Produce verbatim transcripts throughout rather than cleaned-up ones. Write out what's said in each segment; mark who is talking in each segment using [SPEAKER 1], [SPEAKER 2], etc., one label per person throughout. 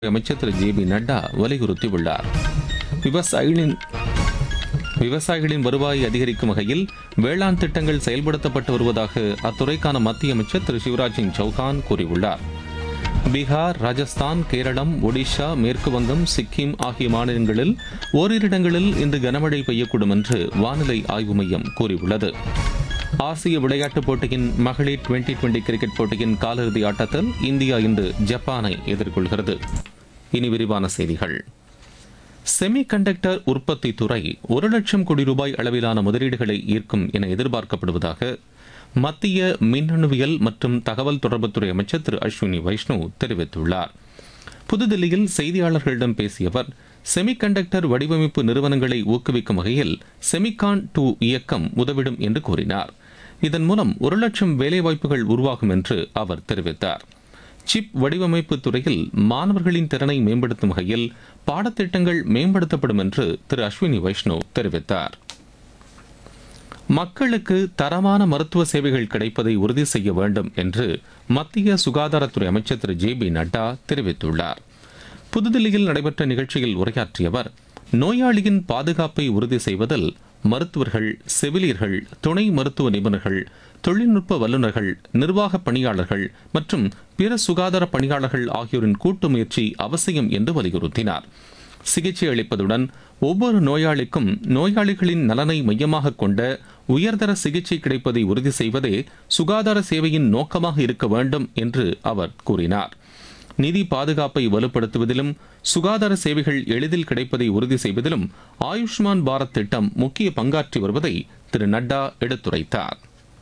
[SPEAKER 1] அமைச்சர் திரு J P Nadda வலியுறுத்தியுள்ளார். விவசாயிகளின் விவசாயிகளின் வருவாயை அதிகரிக்கும் வகையில் வேளாண் திட்டங்கள் செயல்படுத்தப்பட்டு வருவதாக அத்துறைக்கான மத்திய அமைச்சர் திரு சிவராஜ் சிங் சௌஹான் கூறியுள்ளார். பீகார், ராஜஸ்தான், கேரளம், ஒடிஷா, மேற்கு வங்கம், சிக்கிம் ஆகிய மாநிலங்களில் ஓரிரு இடங்களில் இன்று கனமழை பெய்யக்கூடும் என்று வானிலை ஆய்வு மையம் கூறியுள்ளது. ஆசிய விளையாட்டுப் போட்டியின் மகளிர் டுவெண்டி டுவெண்டி கிரிக்கெட் போட்டியின் காலிறுதி ஆட்டத்தில் இந்தியா இன்று ஜப்பானை எதிர்கொள்கிறது. இனி விரிவான செய்திகள். செமி கண்டக்டர் உற்பத்தி துறை ஒரு லட்சம் கோடி ரூபாய் அளவிலான முதலீடுகளை ஈர்க்கும் என எதிர்பார்க்கப்படுவதாக மத்திய மின்னணுவியல் மற்றும் தகவல் தொடர்புத்துறை அமைச்சர் திரு அஸ்வினி வைஷ்ணவ் தெரிவித்துள்ளார். புதுதில்லியில் செய்தியாளர்களிடம் பேசிய அவர், செமி கண்டக்டர் வடிவமைப்பு நிறுவனங்களை ஊக்குவிக்கும் வகையில் செமிகான் டூ இயக்கம் உதவிடும் என்று கூறினார். இதன் மூலம் ஒரு லட்சம் வேலைவாய்ப்புகள் உருவாகும் என்று அவர் தெரிவித்தார். சிப் வடிவமைப்பு துறையில் மாணவர்களின் திறனை மேம்படுத்தும் வகையில் பாடத்திட்டங்கள் மேம்படுத்தப்படும் என்று திரு அஸ்வினி வைஷ்ணவ் தெரிவித்தார். மக்களுக்கு தரமான மருத்துவ சேவைகள் கிடைப்பதை உறுதி செய்ய வேண்டும் என்று மத்திய சுகாதாரத்துறை அமைச்சர் திரு ஜே பி நட்டா தெரிவித்துள்ளார். புதுதில்லியில் நடைபெற்ற நிகழ்ச்சியில் உரையாற்றிய அவர், நோயாளியின் பாதுகாப்பை உறுதி செய்வதில் மருத்துவர்கள், செவிலியர்கள், துணை மருத்துவ நிபுணர்கள், தொழில்நுட்ப வல்லுநர்கள், நிர்வாக பணியாளர்கள் மற்றும் பிற சுகாதார பணியாளர்கள் ஆகியோரின் கூட்டு முயற்சி அவசியம் என்று வலியுறுத்தினார். சிகிச்சை அளிப்பதுடன் ஒவ்வொரு நோயாளிக்கும் நோயாளிகளின் நலனை மையமாக கொண்ட உயர்தர சிகிச்சை கிடைப்பதை உறுதி செய்வதே சுகாதார சேவையின் நோக்கமாக இருக்க வேண்டும் என்று அவர் கூறினார். நிதி பாதுகாப்பை வலுப்படுத்துவதிலும் சுகாதார சேவைகள் எளிதில் கிடைப்பதை உறுதி செய்வதிலும் ஆயுஷ்மான் பாரத் திட்டம் முக்கிய பங்காற்றி வருவதை திரு நட்டா எடுத்துரைத்தார்.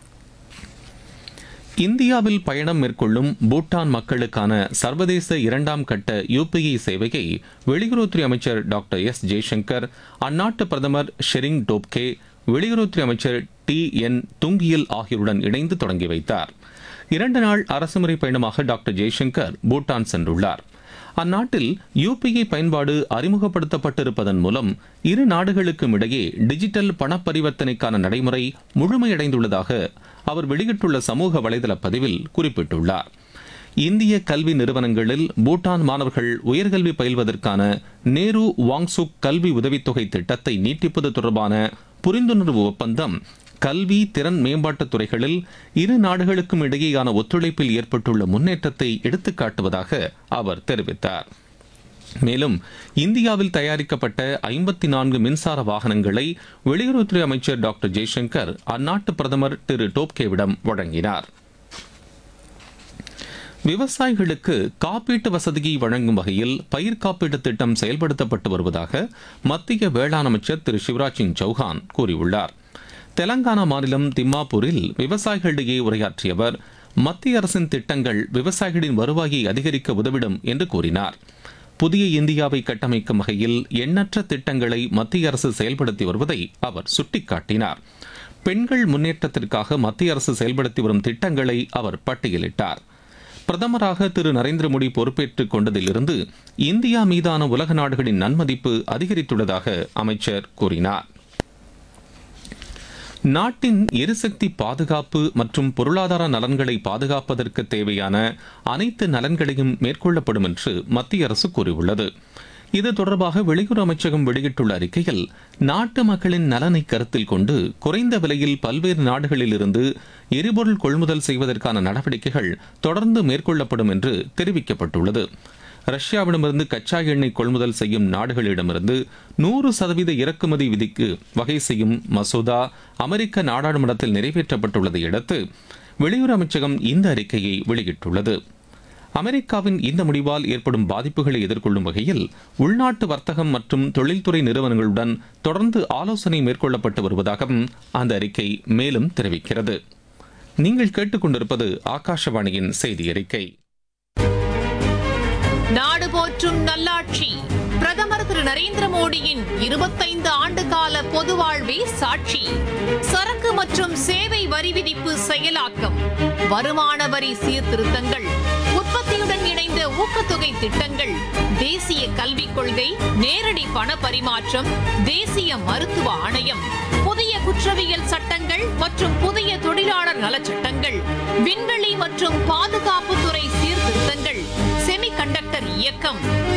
[SPEAKER 1] இந்தியாவில் பயணம் மேற்கொள்ளும் பூட்டான் மக்களுக்கான சர்வதேச இரண்டாம் கட்ட யுபிஐ சேவையை வெளியுறவுத்துறை அமைச்சர் டாக்டர் எஸ் ஜெய்சங்கர், அந்நாட்டு பிரதமர் ஷெரிங் டோப்கே, வெளியுறவுத்துறை அமைச்சர் டி என் துங்கியல் ஆகியோருடன் இணைந்து தொடங்கி வைத்தார். இரண்டு நாள் அரசுமுறை பயணமாக டாக்டர் ஜெய்சங்கர் பூட்டான் சென்றுள்ளார். அந்நாட்டில் யுபிஐ பயன்பாடு அறிமுகப்படுத்தப்பட்டிருப்பதன் மூலம் இரு நாடுகளுக்கும் இடையே டிஜிட்டல் பண பரிவர்த்தனைக்கான நடைமுறை முழுமையடைந்துள்ளதாக அவர் வெளியிட்டுள்ள சமூக வலைதள பதிவில் குறிப்பிட்டுள்ளார். இந்திய கல்வி நிறுவனங்களில் பூட்டான் மாணவர்கள் உயர்கல்வி பயில்வதற்கான நேரு வாங்சுக் கல்வி உதவித்தொகை திட்டத்தை நீட்டிப்பது தொடர்பான புரிந்துணர்வு ஒப்பந்தம் கல்வி திறன் மேம்பாட்டுத் துறைகளில் இரு நாடுகளுக்கும் இடையேயான ஒத்துழைப்பில் ஏற்பட்டுள்ள முன்னேற்றத்தை எடுத்துக்காட்டுவதாக அவர் தெரிவித்தார். மேலும் இந்தியாவில் தயாரிக்கப்பட்ட ஐம்பத்தி நான்கு மின்சார வாகனங்களை வெளியுறவுத்துறை அமைச்சர் டாக்டர் ஜெய்சங்கர் அந்நாட்டு பிரதமர் திரு டோப்கேவிடம் வழங்கினார். விவசாயிகளுக்கு காப்பீட்டு வசதியை வழங்கும் வகையில் பயிர் காப்பீட்டு திட்டம் செயல்படுத்தப்பட்டு வருவதாக மத்திய வேளாண் அமைச்சர் திரு சிவராஜ் சிங் சௌஹான் கூறியுள்ளார். தெலங்கானா மாநிலம் திம்மாப்பூரில் விவசாயிகளிடையே உரையாற்றிய அவர், மத்திய அரசின் திட்டங்கள் விவசாயிகளின் வருவாயை அதிகரிக்க உதவிடும் என்று கூறினார். புதிய இந்தியாவை கட்டமைக்கும் வகையில் எண்ணற்ற திட்டங்களை மத்திய அரசு செயல்படுத்தி வருவதை அவர் சுட்டிக்காட்டினார். பெண்கள் முன்னேற்றத்திற்காக மத்திய அரசு செயல்படுத்தி வரும் திட்டங்களை அவர் பட்டியலிட்டார். பிரதமராக திரு நரேந்திர மோடி பொறுப்பேற்றுக் கொண்டதிலிருந்து இந்தியா மீதான உலக நாடுகளின் நன்மதிப்பு அதிகரித்துள்ளதாக அமைச்சர் கூறினார். நாட்டின் எரிசக்தி பாதுகாப்பு மற்றும் பொருளாதார நலன்களை பாதுகாப்பதற்கு தேவையான அனைத்து நலன்களையும் மேற்கொள்ளப்படும் என்று மத்திய அரசு கூறியுள்ளது. இது தொடர்பாக வெளியுறவு அமைச்சகம் வெளியிட்டுள்ள அறிக்கையில், நாட்டு மக்களின் நலனை கருத்தில் கொண்டு குறைந்த விலையில் பல்வேறு நாடுகளில் இருந்து எரிபொருள் கொள்முதல் செய்வதற்கான நடவடிக்கைகள் தொடர்ந்து மேற்கொள்ளப்படும் என்று தெரிவிக்கப்பட்டுள்ளது. ரஷ்யாவிடமிருந்து கச்சா எண்ணெய் கொள்முதல் செய்யும் நாடுகளிடமிருந்து நூறு சதவீத இறக்குமதி விதிக்கு வகை செய்யும் மசோதா அமெரிக்க நாடாளுமன்றத்தில் நிறைவேற்றப்பட்டுள்ளதை அடுத்து வெளியுறவு அமைச்சகம் இந்த அறிக்கையை வெளியிட்டுள்ளது. அமெரிக்காவின் இந்த முடிவால் ஏற்படும் பாதிப்புகளை எதிர்கொள்ளும் வகையில் உள்நாட்டு வர்த்தகம் மற்றும் தொழில்துறை நிறுவனங்களுடன் தொடர்ந்து ஆலோசனை மேற்கொள்ளப்பட்டு வருவதாகவும் அந்த அறிக்கை மேலும் தெரிவிக்கிறது. நீங்கள் கேட்டுக்கொண்டிருப்பது ஆகாஷவாணியின் செய்தி அறிக்கை.
[SPEAKER 2] நாடு போற்றும் நல்லாட்சி பிரதமர் திரு நரேந்திர மோடியின் இருபத்தைந்து ஆண்டு கால பொது வாழ்வே சாட்சி. சரக்கு மற்றும் சேவை வரி விதிப்பு செயலாக்கம், வருமான வரி சீர்திருத்தங்கள், உற்பத்தியுடன் இணைந்த ஊக்கத்தொகை திட்டங்கள், தேசிய கல்விக் கொள்கை, நேரடி பண பரிமாற்றம், தேசிய மருத்துவ ஆணையம், புதிய குற்றவியல் சட்டங்கள் மற்றும் புதிய தொழிலாளர் நலச்சட்டங்கள், விண்வெளி மற்றும் பாதுகாப்புத்துறை சீர்திருத்தங்கள், செமி கண்டக்டர் இயக்கம்,